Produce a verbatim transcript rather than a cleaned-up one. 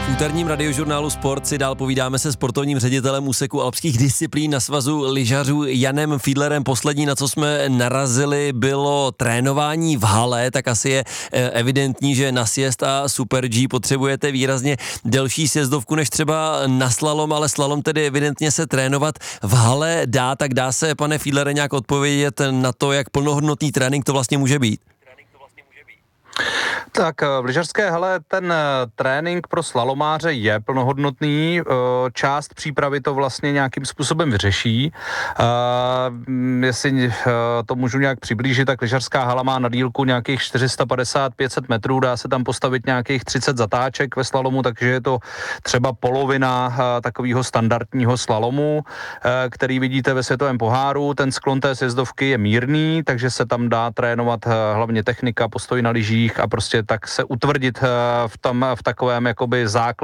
úterním radiožurnálu Sport si dál povídáme se sportovním ředitelem úseku alpských disciplín na svazu lyžařů Janem Fiedlerem. Poslední, na co jsme narazili, bylo trénování v hale, tak asi je evidentní, že na sjezd a Super G potřebujete výrazně delší sjezdovku než třeba na slalom, ale slalom tedy evidentně se trénovat v hale dá, tak dá se, pane Fiedlere, nějak odpovědět na to, jak plnohodnotný trénink to vlastně může být? Tak v lyžařské hale ten trénink pro slalomáře je plnohodnotný, část přípravy to vlastně nějakým způsobem vyřeší. Jestli to můžu nějak přiblížit, tak lyžařská hala má na dílku nějakých čtyři sta padesát až pět set metrů, dá se tam postavit nějakých třicet zatáček ve slalomu, takže je to třeba polovina takového standardního slalomu, který vidíte ve světovém poháru. Ten sklon té sjezdovky je mírný, takže se tam dá trénovat hlavně technika, postoj na lyžích a prostě tak se utvrdit v tom, v takovém jakoby základu